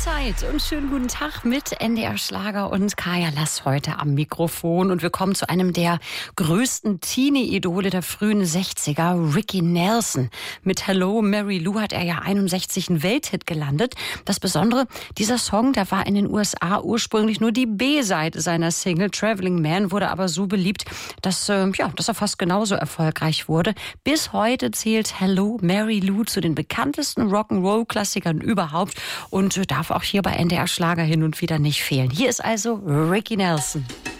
Zeit und schönen guten Tag mit NDR Schlager und Kaya Lass heute am Mikrofon. Und wir kommen zu einem der größten Teenie-Idole der frühen 60er, Ricky Nelson. Mit Hello, Mary Lou hat er ja 61 einen Welthit gelandet. Das Besondere, dieser Song, der war in den USA ursprünglich nur die B-Seite seiner Single Traveling Man, wurde aber so beliebt, dass er fast genauso erfolgreich wurde. Bis heute zählt Hello, Mary Lou zu den bekanntesten Rock'n'Roll-Klassikern überhaupt und darf auch hier bei NDR Schlager hin und wieder nicht fehlen. Hier ist also Ricky Nelson.